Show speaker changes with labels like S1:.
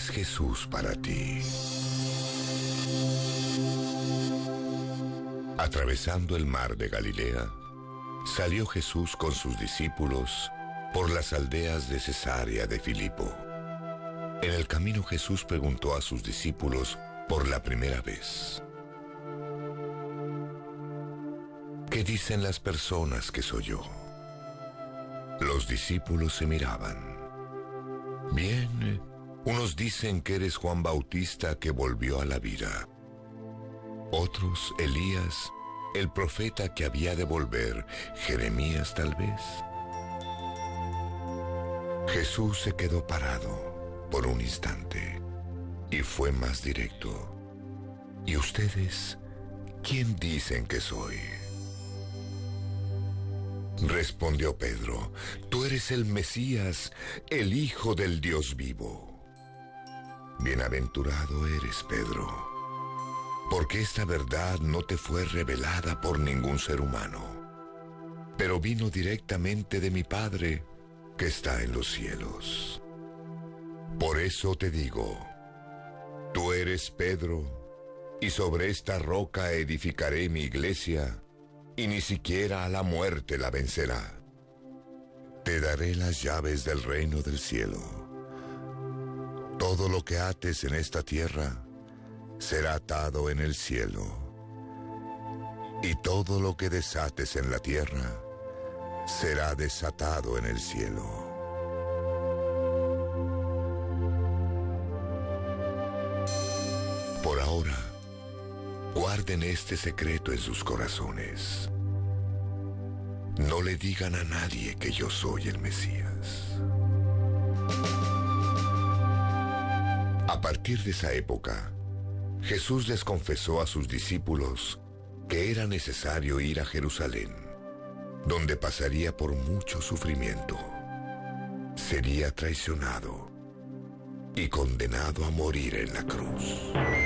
S1: es Jesús para ti? Atravesando el mar de Galilea, salió Jesús con sus discípulos por las aldeas de Cesarea de Filipo. En el camino Jesús preguntó a sus discípulos por la primera vez: ¿qué dicen las personas que soy yo? Los discípulos se miraban. Bien, unos dicen que eres Juan Bautista que volvió a la vida. Otros, Elías, el profeta que había de volver, Jeremías tal vez. Jesús se quedó parado por un instante y fue más directo. ¿Y ustedes, quién dicen que soy? Respondió Pedro: tú eres el Mesías, el Hijo del Dios vivo. Bienaventurado eres, Pedro, porque esta verdad no te fue revelada por ningún ser humano, pero vino directamente de mi Padre que está en los cielos. Por eso te digo, tú eres Pedro, y sobre esta roca edificaré mi iglesia, y ni siquiera a la muerte la vencerá. Te daré las llaves del reino del cielo. Todo lo que ates en esta tierra será atado en el cielo, y todo lo que desates en la tierra será desatado en el cielo. Por ahora, guarden este secreto en sus corazones. No le digan a nadie que yo soy el Mesías. A partir de esa época, Jesús les confesó a sus discípulos que era necesario ir a Jerusalén, donde pasaría por mucho sufrimiento. Sería traicionado y condenado a morir en la cruz.